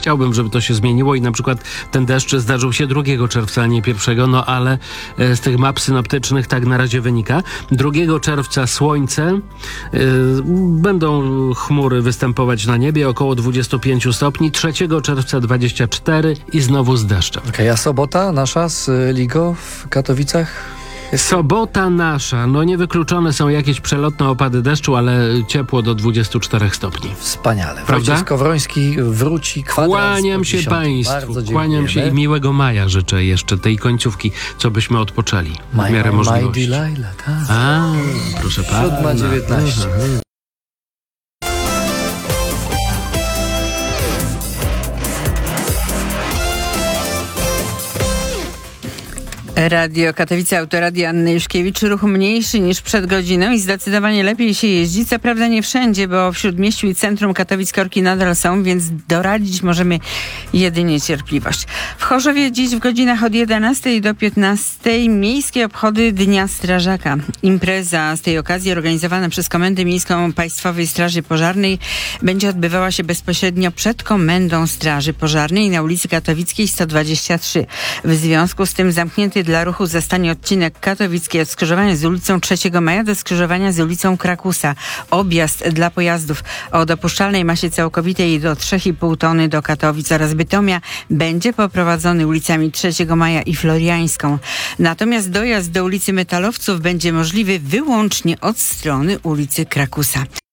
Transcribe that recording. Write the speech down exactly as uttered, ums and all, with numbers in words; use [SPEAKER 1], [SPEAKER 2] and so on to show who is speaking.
[SPEAKER 1] chciałbym, żeby to się zmieniło i na przykład ten deszcz zdarzył się drugiego czerwca, a nie pierwszego, no ale z tych map synoptycznych tak na razie wynika. drugiego czerwca słońce, yy, będą chmury występować na niebie, około dwadzieścia pięć stopni, trzeciego czerwca dwadzieścia cztery i znowu z deszczem.
[SPEAKER 2] Okej, okay, a sobota nasza z Ligo w Katowicach?
[SPEAKER 1] Sobota nasza. No niewykluczone są jakieś przelotne opady deszczu, ale ciepło do dwudziestu czterech stopni.
[SPEAKER 2] Wspaniale.
[SPEAKER 1] Prawda?
[SPEAKER 2] Wojciech Skowroński wróci kwadrans.
[SPEAKER 1] Kłaniam się Państwu. Kłaniam się i miłego maja życzę jeszcze, tej końcówki, co byśmy odpoczęli w miarę możliwości.
[SPEAKER 2] My Delilah, tak.
[SPEAKER 1] A, proszę pana.
[SPEAKER 2] siódma dziewiętnaście.
[SPEAKER 3] Radio Katowice, Autoradio Anny Juszkiewicz. Ruch mniejszy niż przed godziną i zdecydowanie lepiej się jeździ. Co prawda nie wszędzie, bo w Śródmieściu i centrum Katowic korki nadal są, więc doradzić możemy jedynie cierpliwość. W Chorzowie dziś w godzinach od jedenastej do piętnastej miejskie obchody Dnia Strażaka. Impreza z tej okazji organizowana przez Komendę Miejską Państwowej Straży Pożarnej będzie odbywała się bezpośrednio przed Komendą Straży Pożarnej na ulicy Katowickiej sto dwadzieścia trzy. W związku z tym zamknięty dla ruchu zostanie odcinek katowicki od skrzyżowania z ulicą trzeciego maja do skrzyżowania z ulicą Krakusa. Objazd dla pojazdów o dopuszczalnej masie całkowitej do trzy i pół tony do Katowic oraz Bytomia będzie poprowadzony ulicami trzeciego maja i Floriańską. Natomiast dojazd do ulicy Metalowców będzie możliwy wyłącznie od strony ulicy Krakusa.